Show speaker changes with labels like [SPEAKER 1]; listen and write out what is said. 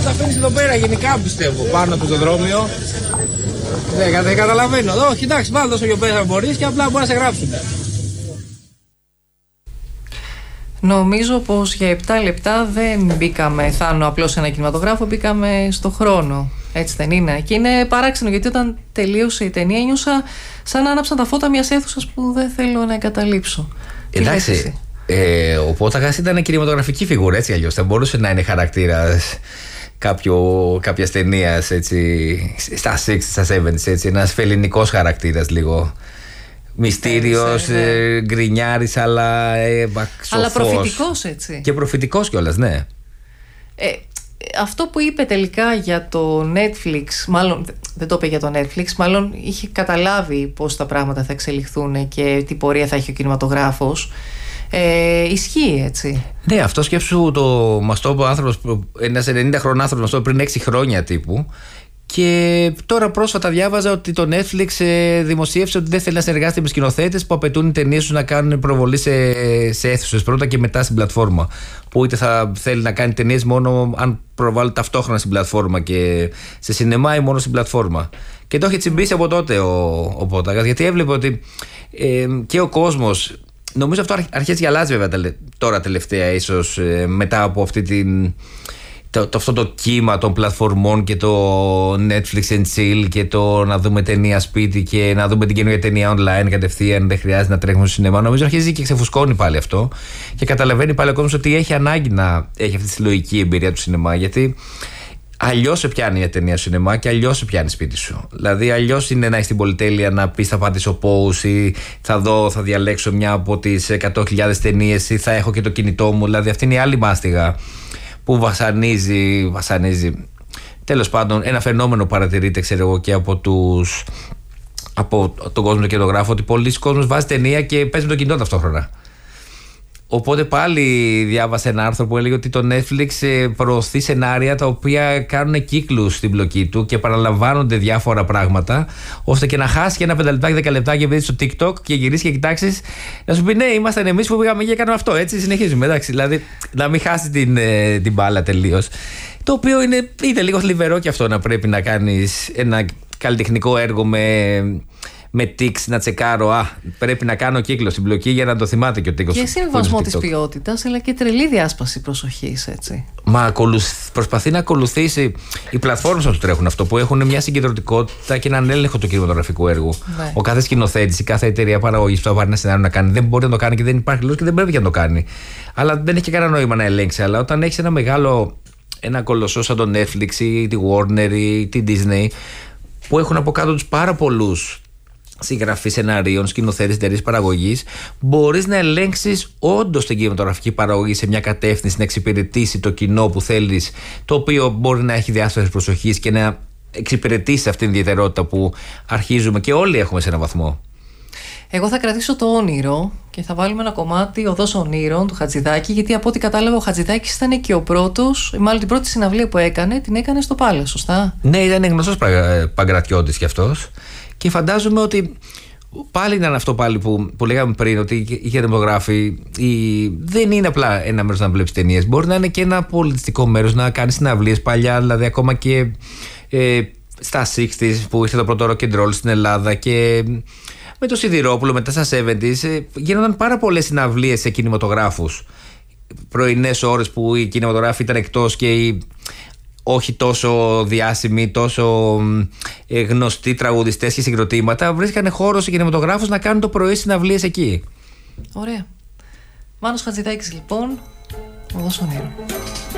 [SPEAKER 1] τα αφήνεις εδώ πέρα γενικά πιστεύω, πάνω από το πεζοδρόμιο. Δεν καταλαβαίνω. Όχι, εντάξει, βάλτε όσο πιο πέρα μπορείς και απλά μπορεί να σε γράψουν.
[SPEAKER 2] Νομίζω πως για 7 λεπτά δεν μπήκαμε, Θάνο, απλώς σε ένα κινηματογράφο, μπήκαμε στο χρόνο. Έτσι δεν είναι? Και είναι παράξενο γιατί όταν τελείωσε η ταινία νιώσα σαν να άναψαν τα φώτα μιας αίθουσας που δεν θέλω να εγκαταλείψω.
[SPEAKER 3] Εντάξει, ο Πόταγας ήταν κινηματογραφική φιγούρα, έτσι αλλιώς. Θα μπορούσε να είναι χαρακτήρας κάποια ταινία στα 60s, στα 70s, έτσι. Ένας φελληνικός χαρακτήρας λίγο. Μυστήριος, γκρινιάρης, αλλά
[SPEAKER 2] αλλά προφητικός, έτσι.
[SPEAKER 3] Και προφητικός κιόλας, ναι.
[SPEAKER 2] Αυτό που είπε τελικά για το Netflix, μάλλον δεν το είπε για το Netflix, μάλλον είχε καταλάβει πώς τα πράγματα θα εξελιχθούν και τι πορεία θα έχει ο κινηματογράφος. Ισχύει, έτσι.
[SPEAKER 3] Ναι, αυτό σκέψου, μας το είπε ο άνθρωπος, ένας 90χρονος άνθρωπος μας το είπε πριν 6 χρόνια τύπου. Και τώρα πρόσφατα διάβαζα ότι το Netflix δημοσίευσε ότι δεν θέλει να συνεργάζεται με σκηνοθέτες που απαιτούν οι ταινίες τους να κάνουν προβολή σε αίθουσες πρώτα και μετά στην πλατφόρμα. Που είτε θα θέλει να κάνει ταινίες μόνο αν προβάλλουν ταυτόχρονα στην πλατφόρμα και σε σινεμά ή μόνο στην πλατφόρμα. Και το έχει τσιμπήσει από τότε ο Πόταγας, γιατί έβλεπε ότι και ο κόσμος. Νομίζω αυτό αρχίζει και αλλάζει βέβαια τώρα τελευταία, ίσως μετά από αυτό το κύμα των πλατφορμών και το Netflix and chill και το να δούμε ταινία σπίτι και να δούμε την καινούργια ταινία online κατευθείαν, δεν χρειάζεται να τρέχουμε στο σινεμά. Νομίζω αρχίζει και ξεφουσκώνει πάλι αυτό και καταλαβαίνει πάλι ο κόσμος ότι έχει ανάγκη να έχει αυτή τη συλλογική εμπειρία του σινεμά, γιατί αλλιώς σε πιάνει μια ταινία στο σινεμά και αλλιώς σε πιάνει σπίτι σου. Δηλαδή, αλλιώς είναι να έχει την πολυτέλεια να πεις θα πατήσω pause ή θα διαλέξω μια από τις 100.000 ταινίες ή θα έχω και το κινητό μου. Δηλαδή, αυτή είναι η άλλη μάστιγα που βασανίζει. Τέλος πάντων, ένα φαινόμενο παρατηρείται, ξέρω εγώ, και από τον κόσμο του κινηματογράφου, ότι πολλοί κόσμος βάζει ταινία και παίζει με το κινητό ταυτόχρονα. Οπότε πάλι διάβασα ένα άρθρο που έλεγε ότι το Netflix προωθεί σενάρια τα οποία κάνουν κύκλους στην πλοκή του και παραλαμβάνονται διάφορα πράγματα, ώστε και να χάσει και ένα 5 λεπτάκι, 10 λεπτάκι επειδή στο TikTok και γυρίσει και κοιτάξει να σου πει ναι, ήμασταν εμείς που πήγαμε και κάναμε αυτό. Έτσι συνεχίζουμε. Εντάξει, δηλαδή να μην χάσει την μπάλα τελείως. Το οποίο είναι λίγο θλιβερό και αυτό, να πρέπει να κάνεις ένα καλλιτεχνικό έργο με τίξ να τσεκάρω. Πρέπει να κάνω κύκλο στην μπλοκή για να το θυμάται και ο τίκος.
[SPEAKER 2] Και συμβασμό της ποιότητας, αλλά και τρελή διάσπαση προσοχής, έτσι.
[SPEAKER 3] Μα προσπαθεί να ακολουθήσει. Οι πλατφόρμες που τρέχουν αυτό, που έχουν μια συγκεντρωτικότητα και έναν έλεγχο του κινηματογραφικού έργου. Ναι. Ο κάθε σκηνοθέτης, η κάθε εταιρεία παραγωγής που θα πάρει ένα σενάριο να κάνει, δεν μπορεί να το κάνει και δεν υπάρχει λόγος και δεν πρέπει να το κάνει. Αλλά δεν έχει και κανένα νόημα να ελέγξει. Αλλά όταν έχει ένα κολοσσό σαν το Netflix ή τη Warner ή τη Disney, που έχουν από κάτω τους πάρα πολλούς συγγραφή σεναρίων, σκηνοθέτης, εταιρείες παραγωγής, μπορείς να ελέγξεις όντως την κινηματογραφική παραγωγή σε μια κατεύθυνση, να εξυπηρετήσει το κοινό που θέλεις, το οποίο μπορεί να έχει διάσταση προσοχής και να εξυπηρετήσει αυτήν την ιδιαιτερότητα που αρχίζουμε και όλοι έχουμε σε έναν βαθμό.
[SPEAKER 2] Εγώ θα κρατήσω το όνειρο και θα βάλουμε ένα κομμάτι Οδός Ονείρων του Χατζηδάκη, γιατί από ό,τι κατάλαβα ο Χατζηδάκης ήταν και ο πρώτος, μάλλον την πρώτη συναυλία που την έκανε στο Πάλε, σωστά? Ναι,
[SPEAKER 3] ήταν γνωστός παγκρατιώτης κι αυτός. Και φαντάζομαι ότι πάλι ήταν αυτό πάλι που λέγαμε πριν, ότι οι κινηματογράφοι δεν είναι απλά ένα μέρος να βλέπεις ταινίες. Μπορεί να είναι και ένα πολιτιστικό μέρος, να κάνεις συναυλίες παλιά, δηλαδή ακόμα και στα 60s που ήρθε το πρώτο rock and roll στην Ελλάδα και με το Σιδηρόπουλο, μετά στα 70s, γίνονταν πάρα πολλές συναυλίες σε κινηματογράφους. Πρωινές ώρες που οι κινηματογράφοι ήταν εκτός και όχι τόσο διάσημοι, τόσο γνωστοί τραγουδιστές και συγκροτήματα βρίσκανε χώρο σε κινηματογράφους να κάνουν το πρωί συναυλίες εκεί.
[SPEAKER 2] Ωραία. Μάνος Χατζηδάκης λοιπόν, Οδός Ονείρων.